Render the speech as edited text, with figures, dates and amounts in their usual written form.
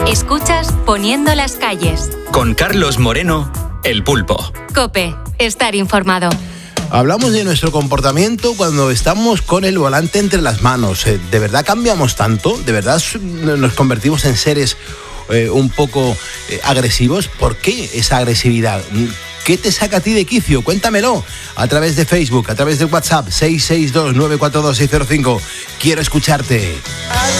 Escuchas Poniendo las calles. Con Carlos Moreno, El Pulpo. COPE. Estar informado. Hablamos de nuestro comportamiento cuando estamos con el volante entre las manos. ¿De verdad cambiamos tanto? ¿De verdad nos convertimos en seres un poco agresivos? ¿Por qué esa agresividad? ¿Qué te saca a ti de quicio? Cuéntamelo a través de Facebook, a través de WhatsApp, 662-942-605. Quiero escucharte.